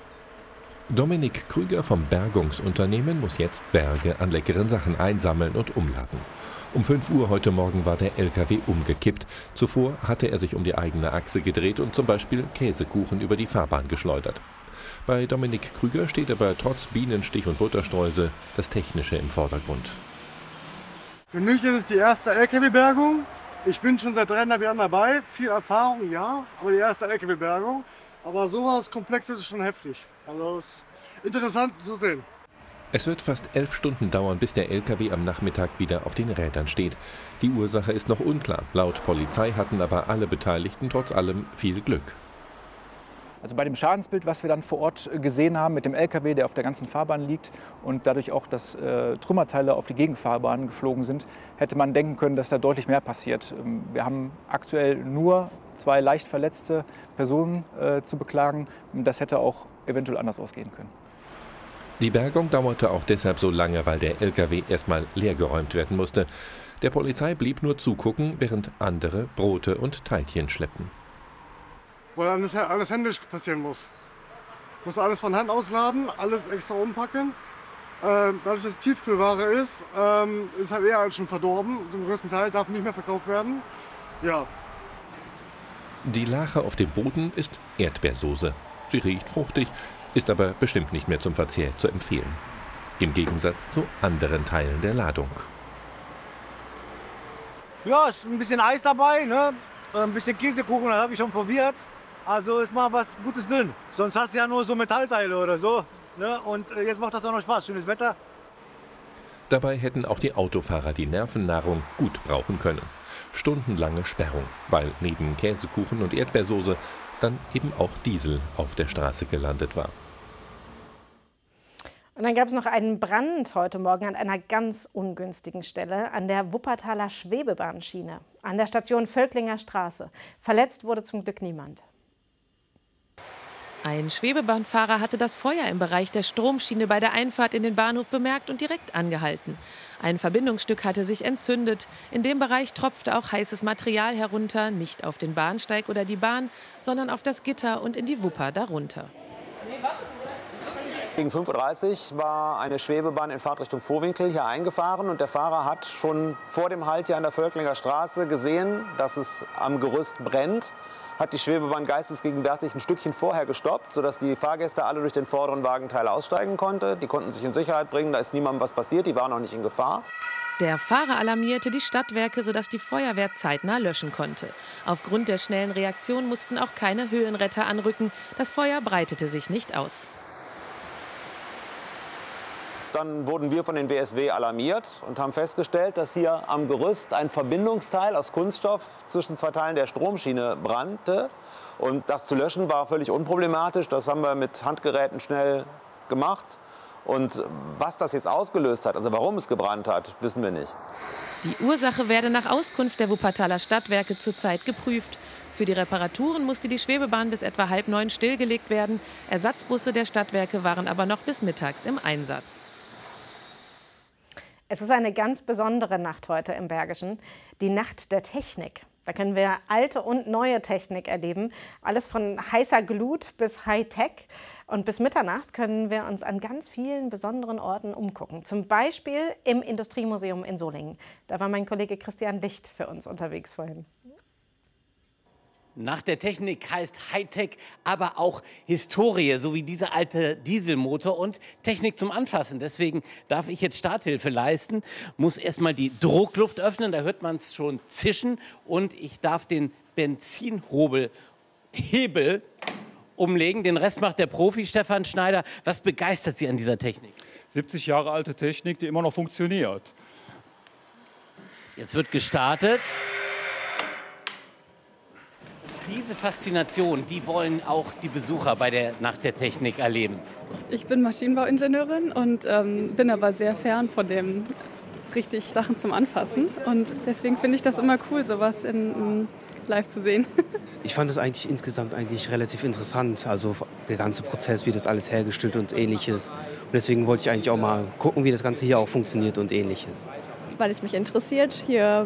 Dominik Krüger vom Bergungsunternehmen muss jetzt Berge an leckeren Sachen einsammeln und umladen. Um fünf Uhr heute Morgen war der L K W umgekippt. Zuvor hatte er sich um die eigene Achse gedreht und zum Beispiel Käsekuchen über die Fahrbahn geschleudert. Bei Dominik Krüger steht aber trotz Bienenstich und Butterstreusel das Technische im Vordergrund. Für mich ist es die erste L K W-Bergung. Ich bin schon seit dreieinhalb Jahren dabei. Viel Erfahrung, ja, aber die erste L K W-Bergung. Aber sowas Komplexes ist schon heftig. Also es ist interessant zu sehen. Es wird fast elf Stunden dauern, bis der L K W am Nachmittag wieder auf den Rädern steht. Die Ursache ist noch unklar. Laut Polizei hatten aber alle Beteiligten trotz allem viel Glück. Also bei dem Schadensbild, was wir dann vor Ort gesehen haben mit dem L K W, der auf der ganzen Fahrbahn liegt und dadurch auch, dass äh, Trümmerteile auf die Gegenfahrbahn geflogen sind, hätte man denken können, dass da deutlich mehr passiert. Wir haben aktuell nur zwei leicht verletzte Personen äh, zu beklagen. Das hätte auch eventuell anders ausgehen können. Die Bergung dauerte auch deshalb so lange, weil der L K W erstmal leergeräumt werden musste. Der Polizei blieb nur zugucken, während andere Brote und Teilchen schleppten. Weil alles, alles händisch passieren muss. Muss alles von Hand ausladen, alles extra umpacken. Ähm, dadurch, dass es Tiefkühlware ist, ähm, ist halt eher als schon verdorben. Zum größten Teil darf nicht mehr verkauft werden. Ja. Die Lache auf dem Boden ist Erdbeersoße. Sie riecht fruchtig, ist aber bestimmt nicht mehr zum Verzehr zu empfehlen. Im Gegensatz zu anderen Teilen der Ladung. Ja, ist ein bisschen Eis dabei, ne? Ein bisschen Käsekuchen, das habe ich schon probiert. Also ist mal was Gutes drin. Sonst hast du ja nur so Metallteile oder so. Ne? Und jetzt macht das auch noch Spaß. Schönes Wetter. Dabei hätten auch die Autofahrer die Nervennahrung gut brauchen können. Stundenlange Sperrung, weil neben Käsekuchen und Erdbeersoße dann eben auch Diesel auf der Straße gelandet war. Und dann gab es noch einen Brand heute Morgen an einer ganz ungünstigen Stelle an der Wuppertaler Schwebebahnschiene, an der Station Völklinger Straße. Verletzt wurde zum Glück niemand. Ein Schwebebahnfahrer hatte das Feuer im Bereich der Stromschiene bei der Einfahrt in den Bahnhof bemerkt und direkt angehalten. Ein Verbindungsstück hatte sich entzündet. In dem Bereich tropfte auch heißes Material herunter, nicht auf den Bahnsteig oder die Bahn, sondern auf das Gitter und in die Wupper darunter. Gegen fünf Uhr dreißig war eine Schwebebahn in Fahrtrichtung Vohwinkel hier eingefahren und der Fahrer hat schon vor dem Halt hier an der Völklinger Straße gesehen, dass es am Gerüst brennt, hat die Schwebebahn geistesgegenwärtig ein Stückchen vorher gestoppt, sodass die Fahrgäste alle durch den vorderen Wagenteil aussteigen konnten. Die konnten sich in Sicherheit bringen, da ist niemandem was passiert, die waren auch nicht in Gefahr. Der Fahrer alarmierte die Stadtwerke, sodass die Feuerwehr zeitnah löschen konnte. Aufgrund der schnellen Reaktion mussten auch keine Höhenretter anrücken. Das Feuer breitete sich nicht aus. Dann wurden wir von den W S W alarmiert und haben festgestellt, dass hier am Gerüst ein Verbindungsteil aus Kunststoff zwischen zwei Teilen der Stromschiene brannte. Und das zu löschen war völlig unproblematisch. Das haben wir mit Handgeräten schnell gemacht. Und was das jetzt ausgelöst hat, also warum es gebrannt hat, wissen wir nicht. Die Ursache werde nach Auskunft der Wuppertaler Stadtwerke zurzeit geprüft. Für die Reparaturen musste die Schwebebahn bis etwa halb neun stillgelegt werden. Ersatzbusse der Stadtwerke waren aber noch bis mittags im Einsatz. Es ist eine ganz besondere Nacht heute im Bergischen, die Nacht der Technik. Da können wir alte und neue Technik erleben, alles von heißer Glut bis Hightech. Und bis Mitternacht können wir uns an ganz vielen besonderen Orten umgucken. Zum Beispiel im Industriemuseum in Solingen. Da war mein Kollege Christian Licht für uns unterwegs vorhin. Nacht der Technik heißt Hightech, aber auch Historie, so wie dieser alte Dieselmotor und Technik zum Anfassen. Deswegen darf ich jetzt Starthilfe leisten, muss erstmal die Druckluft öffnen, da hört man es schon zischen und ich darf den Benzinhobel Hebel umlegen. Den Rest macht der Profi Stefan Schneider. Was begeistert Sie an dieser Technik? siebzig Jahre alte Technik, die immer noch funktioniert. Jetzt wird gestartet. Diese Faszination, die wollen auch die Besucher bei der Nacht der Technik erleben. Ich bin Maschinenbauingenieurin und ähm, bin aber sehr fern von dem richtig Sachen zum Anfassen. Und deswegen finde ich das immer cool, sowas in, in live zu sehen. Ich fand es eigentlich insgesamt eigentlich relativ interessant, also der ganze Prozess, wie das alles hergestellt und ähnliches. Und deswegen wollte ich eigentlich auch mal gucken, wie das Ganze hier auch funktioniert und ähnliches. Weil es mich interessiert, hier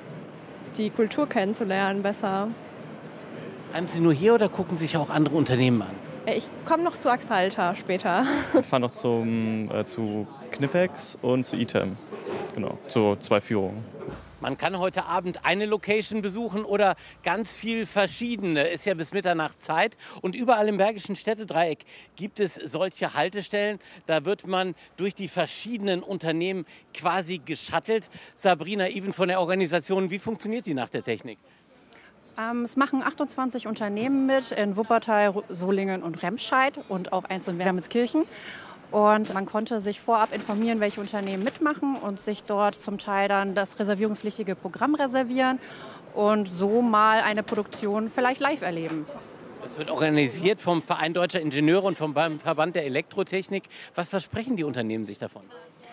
die Kultur kennenzulernen besser. Bleiben Sie nur hier oder gucken sich auch andere Unternehmen an? Ich komme noch zu Axalta später. Ich fahre noch zum, äh, zu Knipex und zu item. Genau, zu zwei Führungen. Man kann heute Abend eine Location besuchen oder ganz viel verschiedene. Ist ja bis Mitternacht Zeit. Und überall im Bergischen Städtedreieck gibt es solche Haltestellen. Da wird man durch die verschiedenen Unternehmen quasi geschattelt. Sabrina Even von der Organisation, wie funktioniert die Nacht der Technik? Ähm, es machen achtundzwanzig Unternehmen mit in Wuppertal, Solingen und Remscheid und auch eins in Wermelskirchen. Und man konnte sich vorab informieren, welche Unternehmen mitmachen und sich dort zum Teil dann das reservierungspflichtige Programm reservieren und so mal eine Produktion vielleicht live erleben. Das wird organisiert vom Verein Deutscher Ingenieure und vom Verband der Elektrotechnik. Was versprechen die Unternehmen sich davon?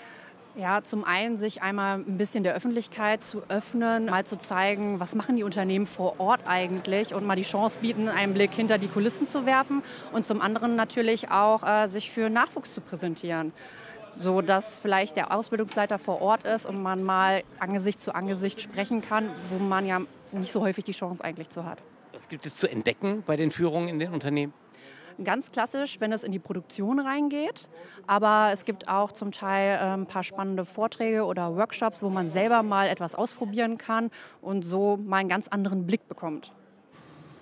Ja, zum einen sich einmal ein bisschen der Öffentlichkeit zu öffnen, mal zu zeigen, was machen die Unternehmen vor Ort eigentlich und mal die Chance bieten, einen Blick hinter die Kulissen zu werfen und zum anderen natürlich auch äh, sich für Nachwuchs zu präsentieren, so dass vielleicht der Ausbildungsleiter vor Ort ist und man mal Angesicht zu Angesicht sprechen kann, wo man ja nicht so häufig die Chance eigentlich zu hat. Was gibt es zu entdecken bei den Führungen in den Unternehmen? Ganz klassisch, wenn es in die Produktion reingeht. Aber es gibt auch zum Teil ein paar spannende Vorträge oder Workshops, wo man selber mal etwas ausprobieren kann und so mal einen ganz anderen Blick bekommt.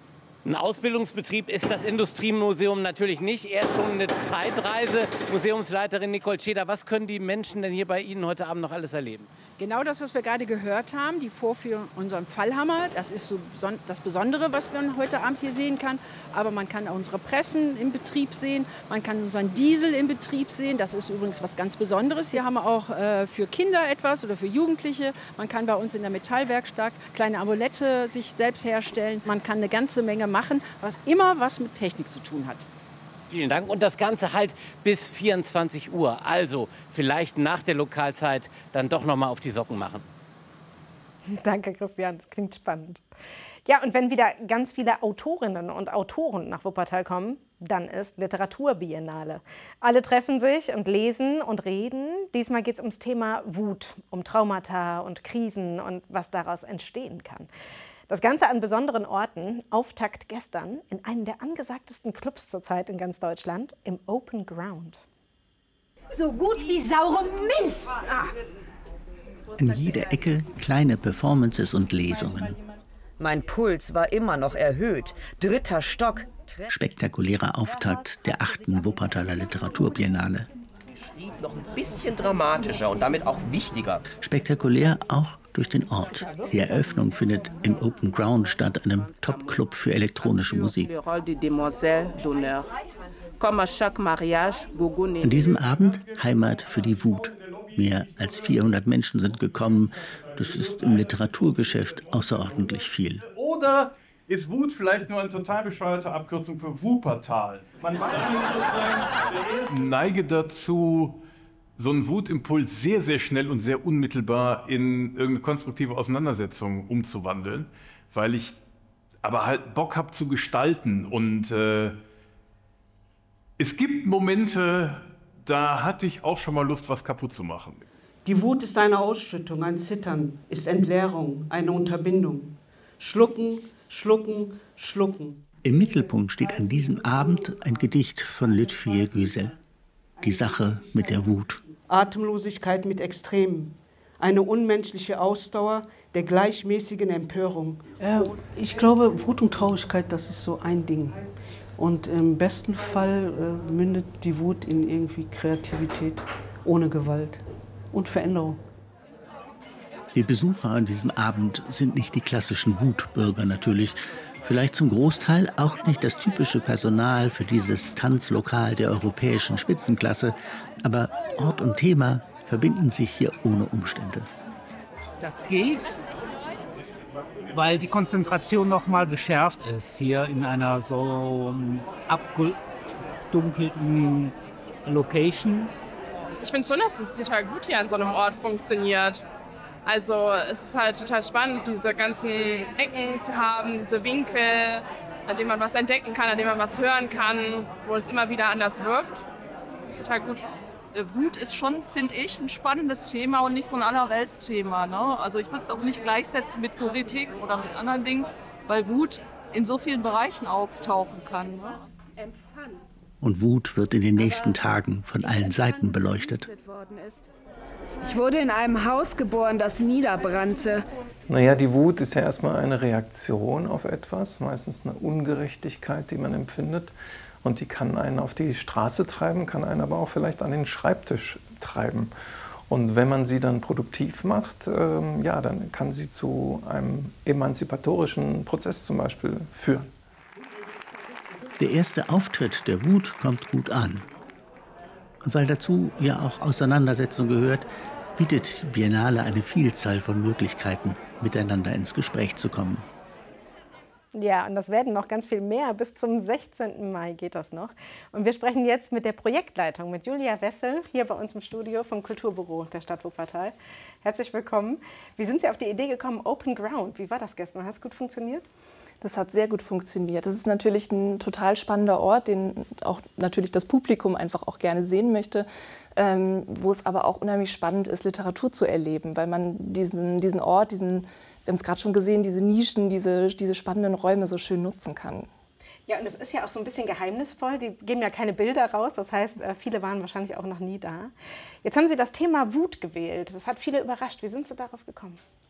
Ein Ausbildungsbetrieb ist das Industriemuseum natürlich nicht, eher schon eine Zeitreise. Museumsleiterin Nicole Tscheda, was können die Menschen denn hier bei Ihnen heute Abend noch alles erleben? Genau das, was wir gerade gehört haben, die Vorführung unserem Fallhammer. Das ist so das Besondere, was man heute Abend hier sehen kann. Aber man kann auch unsere Pressen im Betrieb sehen, man kann unseren Diesel im Betrieb sehen. Das ist übrigens was ganz Besonderes. Hier haben wir auch äh, für Kinder etwas oder für Jugendliche. Man kann bei uns in der Metallwerkstatt kleine Amulette sich selbst herstellen. Man kann eine ganze Menge machen, was immer was mit Technik zu tun hat. Vielen Dank. Und das Ganze halt bis vierundzwanzig Uhr. Also vielleicht nach der Lokalzeit dann doch noch mal auf die Socken machen. Danke, Christian. Das klingt spannend. Ja, und wenn wieder ganz viele Autorinnen und Autoren nach Wuppertal kommen, dann ist Literaturbiennale. Alle treffen sich und lesen und reden. Diesmal geht es ums Thema Wut, um Traumata und Krisen und was daraus entstehen kann. Das Ganze an besonderen Orten. Auftakt gestern in einem der angesagtesten Clubs zurzeit in ganz Deutschland, im Open Ground. So gut wie saure Milch! Ah. In jeder Ecke kleine Performances und Lesungen. Mein Puls war immer noch erhöht. Dritter Stock. Spektakulärer Auftakt der achten Wuppertaler Literaturbiennale. Noch ein bisschen dramatischer und damit auch wichtiger. Spektakulär auch durch den Ort. Die Eröffnung findet im Open Ground statt, einem Top-Club für elektronische Musik. An diesem Abend Heimat für die Wut. Mehr als vierhundert Menschen sind gekommen. Das ist im Literaturgeschäft außerordentlich viel. Oder ist Wut vielleicht nur eine total bescheuerte Abkürzung für Wuppertal? Man neige dazu, so einen Wutimpuls sehr, sehr schnell und sehr unmittelbar in irgendeine konstruktive Auseinandersetzung umzuwandeln, weil ich aber halt Bock habe zu gestalten. Und äh, es gibt Momente, da hatte ich auch schon mal Lust, was kaputt zu machen. Die Wut ist eine Ausschüttung, ein Zittern, ist Entleerung, eine Unterbindung. Schlucken, schlucken, schlucken. Im Mittelpunkt steht an diesem Abend ein Gedicht von Lütfie Güsel. Die Sache mit der Wut. Atemlosigkeit mit Extremen. Eine unmenschliche Ausdauer der gleichmäßigen Empörung. Ja, ich glaube, Wut und Traurigkeit, das ist so ein Ding. Und im besten Fall äh, mündet die Wut in irgendwie Kreativität ohne Gewalt und Veränderung. Die Besucher an diesem Abend sind nicht die klassischen Wutbürger natürlich. Vielleicht zum Großteil auch nicht das typische Personal für dieses Tanzlokal der europäischen Spitzenklasse. Aber Ort und Thema verbinden sich hier ohne Umstände. Das geht, weil die Konzentration noch mal geschärft ist hier in einer so abgedunkelten Location. Ich finde schon, dass es total gut hier an so einem Ort funktioniert. Also es ist halt total spannend, diese ganzen Ecken zu haben, diese Winkel, an denen man was entdecken kann, an denen man was hören kann, wo es immer wieder anders wirkt. Das ist total gut. Wut ist schon, finde ich, ein spannendes Thema und nicht so ein Allerweltsthema. Ne? Also ich würde es auch nicht gleichsetzen mit Politik oder mit anderen Dingen, weil Wut in so vielen Bereichen auftauchen kann. Ne? Und Wut wird in den nächsten Tagen von allen Seiten beleuchtet. Ich wurde in einem Haus geboren, das niederbrannte. Naja, die Wut ist ja erstmal eine Reaktion auf etwas, meistens eine Ungerechtigkeit, die man empfindet. Und die kann einen auf die Straße treiben, kann einen aber auch vielleicht an den Schreibtisch treiben. Und wenn man sie dann produktiv macht, ähm, ja, dann kann sie zu einem emanzipatorischen Prozess zum Beispiel führen. Der erste Auftritt der Wut kommt gut an. Und weil dazu ja auch Auseinandersetzung gehört, bietet die Biennale eine Vielzahl von Möglichkeiten, miteinander ins Gespräch zu kommen. Ja, und das werden noch ganz viel mehr. Bis zum sechzehnten Mai geht das noch. Und wir sprechen jetzt mit der Projektleitung, mit Julia Wessel, hier bei uns im Studio vom Kulturbüro der Stadt Wuppertal. Herzlich willkommen. Wie sind Sie auf die Idee gekommen, Open Ground? Wie war das gestern? Hat es gut funktioniert? Das hat sehr gut funktioniert. Das ist natürlich ein total spannender Ort, den auch natürlich das Publikum einfach auch gerne sehen möchte, ähm, wo es aber auch unheimlich spannend ist, Literatur zu erleben, weil man diesen, diesen Ort, diesen, wir haben es gerade schon gesehen, diese Nischen, diese, diese spannenden Räume so schön nutzen kann. Ja, und es ist ja auch so ein bisschen geheimnisvoll. Die geben ja keine Bilder raus. Das heißt, viele waren wahrscheinlich auch noch nie da. Jetzt haben Sie das Thema Wut gewählt. Das hat viele überrascht. Wie sind Sie darauf gekommen?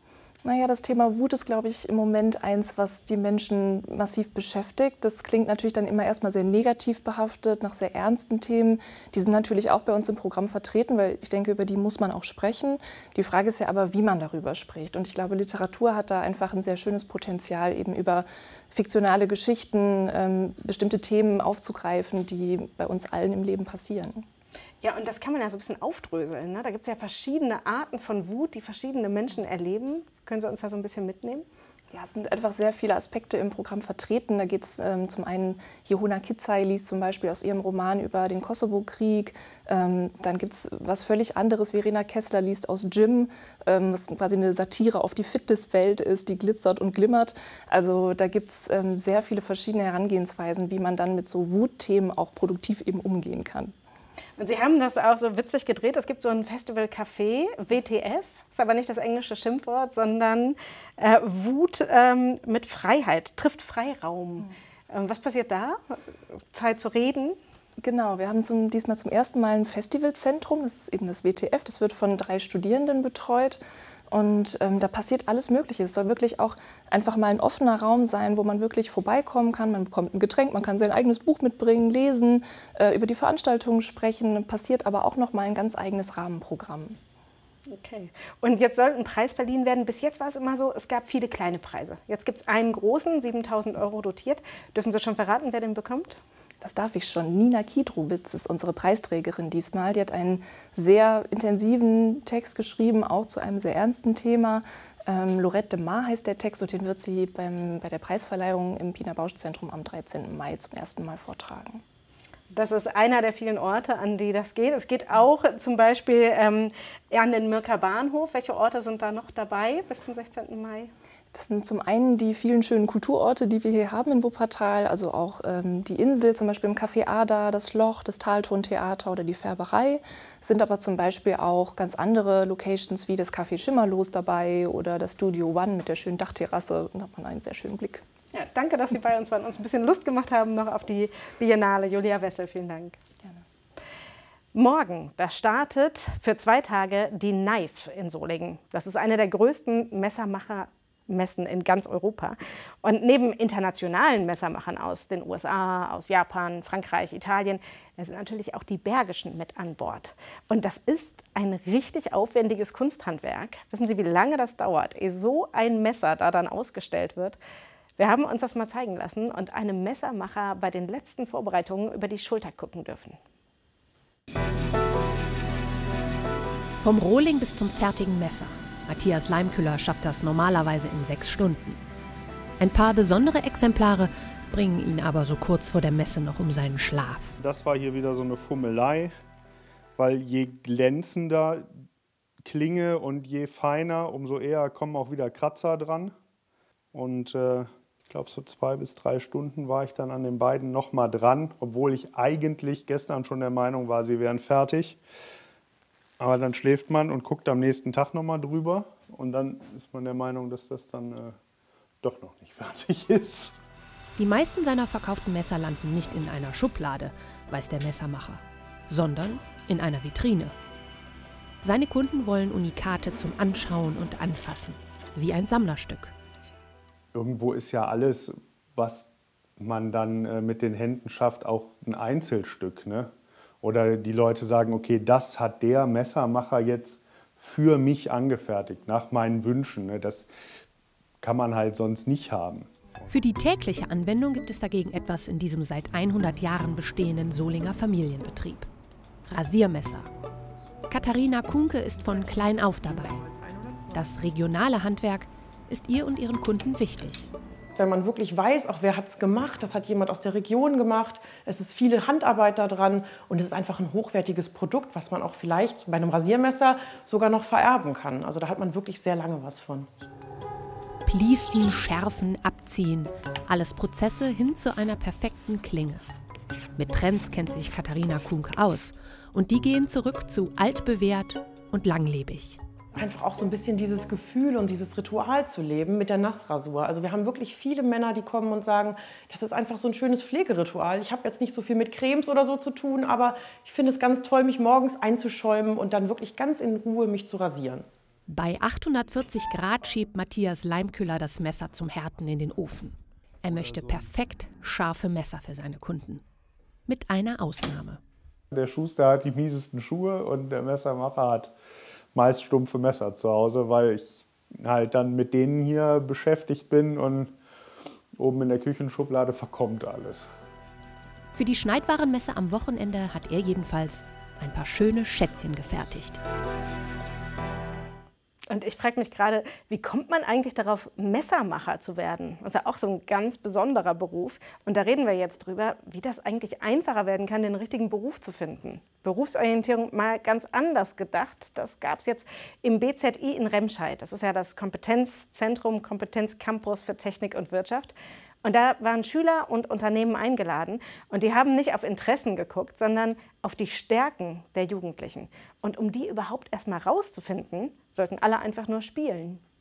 Naja, das Thema Wut ist, glaube ich, im Moment eins, was die Menschen massiv beschäftigt. Das klingt natürlich dann immer erstmal sehr negativ behaftet, nach sehr ernsten Themen. Die sind natürlich auch bei uns im Programm vertreten, weil ich denke, über die muss man auch sprechen. Die Frage ist ja aber, wie man darüber spricht. Und ich glaube, Literatur hat da einfach ein sehr schönes Potenzial, eben über fiktionale Geschichten ähm, bestimmte Themen aufzugreifen, die bei uns allen im Leben passieren. Ja, und das kann man ja so ein bisschen aufdröseln, ne? Da gibt es ja verschiedene Arten von Wut, die verschiedene Menschen erleben. Können Sie uns da so ein bisschen mitnehmen? Ja, es sind einfach sehr viele Aspekte im Programm vertreten. Da geht es ähm, zum einen, Jehona Kitzay liest zum Beispiel aus ihrem Roman über den Kosovo-Krieg. Ähm, dann gibt es was völlig anderes. Verena Kessler liest aus Gym, ähm, was quasi eine Satire auf die Fitnesswelt ist, die glitzert und glimmert. Also da gibt es ähm, sehr viele verschiedene Herangehensweisen, wie man dann mit so Wutthemen auch produktiv eben umgehen kann. Und Sie haben das auch so witzig gedreht. Es gibt so ein Festival-Café, W T F, ist aber nicht das englische Schimpfwort, sondern äh, Wut ähm, mit Freiheit, trifft Freiraum. Ähm, was passiert da? Zeit zu reden? Genau, wir haben zum, diesmal zum ersten Mal ein Festivalzentrum, das ist eben das W T F, das wird von drei Studierenden betreut. Und ähm, da passiert alles Mögliche. Es soll wirklich auch einfach mal ein offener Raum sein, wo man wirklich vorbeikommen kann. Man bekommt ein Getränk, man kann sein eigenes Buch mitbringen, lesen, äh, über die Veranstaltungen sprechen. Passiert aber auch noch mal ein ganz eigenes Rahmenprogramm. Okay. Und jetzt soll ein Preis verliehen werden. Bis jetzt war es immer so, es gab viele kleine Preise. Jetzt gibt es einen großen, siebentausend Euro dotiert. Dürfen Sie schon verraten, wer den bekommt? Das darf ich schon. Nina Kidrowitz ist unsere Preisträgerin diesmal. Die hat einen sehr intensiven Text geschrieben, auch zu einem sehr ernsten Thema. Ähm, Lorette de Mar heißt der Text und den wird sie beim, bei der Preisverleihung im Pina Bausch Zentrum am dreizehnten Mai zum ersten Mal vortragen. Das ist einer der vielen Orte, an die das geht. Es geht auch zum Beispiel ähm, an den Mürker Bahnhof. Welche Orte sind da noch dabei bis zum sechzehnten Mai? Das sind zum einen die vielen schönen Kulturorte, die wir hier haben in Wuppertal, also auch ähm, die Insel, zum Beispiel im Café Ada, das Loch, das Taltontheater oder die Färberei. Es sind aber zum Beispiel auch ganz andere Locations wie das Café Schimmerlos dabei oder das Studio One mit der schönen Dachterrasse. Da hat man einen sehr schönen Blick. Ja, danke, dass Sie bei uns waren und uns ein bisschen Lust gemacht haben noch auf die Biennale. Julia Wessel, vielen Dank. Gerne. Morgen, da startet für zwei Tage die Knife in Solingen. Das ist eine der größten Messermacher Messen in ganz Europa. Und neben internationalen Messermachern aus den U S A, aus Japan, Frankreich, Italien, da sind natürlich auch die Bergischen mit an Bord. Und das ist ein richtig aufwendiges Kunsthandwerk. Wissen Sie, wie lange das dauert, ehe so ein Messer da dann ausgestellt wird? Wir haben uns das mal zeigen lassen und einem Messermacher bei den letzten Vorbereitungen über die Schulter gucken dürfen. Vom Rohling bis zum fertigen Messer. Matthias Leimküller schafft das normalerweise in sechs Stunden. Ein paar besondere Exemplare bringen ihn aber so kurz vor der Messe noch um seinen Schlaf. Das war hier wieder so eine Fummelei, weil je glänzender Klinge und je feiner, umso eher kommen auch wieder Kratzer dran. Und äh, ich glaube, so zwei bis drei Stunden war ich dann an den beiden noch mal dran, obwohl ich eigentlich gestern schon der Meinung war, sie wären fertig. Aber dann schläft man und guckt am nächsten Tag noch mal drüber und dann ist man der Meinung, dass das dann äh, doch noch nicht fertig ist. Die meisten seiner verkauften Messer landen nicht in einer Schublade, weiß der Messermacher, sondern in einer Vitrine. Seine Kunden wollen Unikate zum Anschauen und Anfassen, wie ein Sammlerstück. Irgendwo ist ja alles, was man dann äh, mit den Händen schafft, auch ein Einzelstück, ne? Oder die Leute sagen, okay, das hat der Messermacher jetzt für mich angefertigt, nach meinen Wünschen. Ne? Das kann man halt sonst nicht haben. Für die tägliche Anwendung gibt es dagegen etwas in diesem seit hundert Jahren bestehenden Solinger Familienbetrieb. Rasiermesser. Katharina Kunke ist von klein auf dabei. Das regionale Handwerk ist ihr und ihren Kunden wichtig. Wenn man wirklich weiß, auch wer hat es gemacht, das hat jemand aus der Region gemacht, es ist viele Handarbeit da dran und es ist einfach ein hochwertiges Produkt, was man auch vielleicht bei einem Rasiermesser sogar noch vererben kann. Also da hat man wirklich sehr lange was von. Pliesten, schärfen, abziehen, alles Prozesse hin zu einer perfekten Klinge. Mit Trends kennt sich Katharina Kunke aus und die gehen zurück zu altbewährt und langlebig. Einfach auch so ein bisschen dieses Gefühl und dieses Ritual zu leben mit der Nassrasur. Also wir haben wirklich viele Männer, die kommen und sagen, das ist einfach so ein schönes Pflegeritual. Ich habe jetzt nicht so viel mit Cremes oder so zu tun, aber ich finde es ganz toll, mich morgens einzuschäumen und dann wirklich ganz in Ruhe mich zu rasieren. Bei achthundertvierzig Grad schiebt Matthias Leimküller das Messer zum Härten in den Ofen. Er möchte perfekt scharfe Messer für seine Kunden. Mit einer Ausnahme. Der Schuster hat die miesesten Schuhe und der Messermacher hat meist stumpfe Messer zu Hause, weil ich halt dann mit denen hier beschäftigt bin und oben in der Küchenschublade verkommt alles. Für die Schneidwarenmesse am Wochenende hat er jedenfalls ein paar schöne Schätzchen gefertigt. Und ich frage mich gerade, wie kommt man eigentlich darauf, Messermacher zu werden? Das ist ja auch so ein ganz besonderer Beruf. Und da reden wir jetzt drüber, wie das eigentlich einfacher werden kann, den richtigen Beruf zu finden. Berufsorientierung mal ganz anders gedacht. Das gab es jetzt im B Z I in Remscheid. Das ist ja das Kompetenzzentrum, Kompetenzcampus für Technik und Wirtschaft. Und da waren Schüler und Unternehmen eingeladen und die haben nicht auf Interessen geguckt, sondern auf die Stärken der Jugendlichen. Und um die überhaupt erst mal rauszufinden, sollten alle einfach nur spielen.